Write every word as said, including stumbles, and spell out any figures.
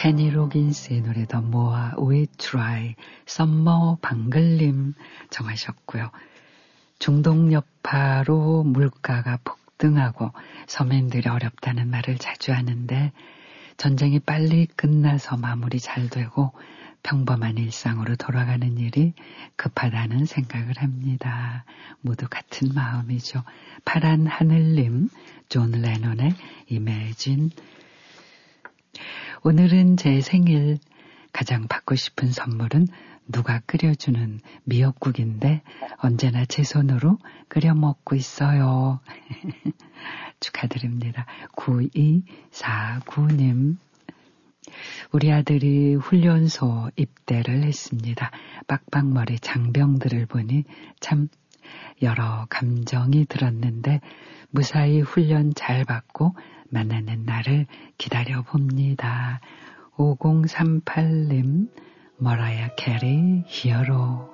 케니 로긴스의 노래 더 모아 We Try, 썸머 방글님 정하셨고요. 중동 여파로 물가가 폭등하고 서민들이 어렵다는 말을 자주 하는데 전쟁이 빨리 끝나서 마무리 잘 되고 평범한 일상으로 돌아가는 일이 급하다는 생각을 합니다. 모두 같은 마음이죠. 파란 하늘님, 존 레논의 Imagine. 오늘은 제 생일. 가장 받고 싶은 선물은 누가 끓여주는 미역국인데 언제나 제 손으로 끓여 먹고 있어요. 축하드립니다. 구이사구님. 우리 아들이 훈련소 입대를 했습니다. 빡빡머리 장병들을 보니 참 여러 감정이 들었는데 무사히 훈련 잘 받고 만나는 날을 기다려봅니다. 오공삼팔님, 머라이어 캐리 히어로.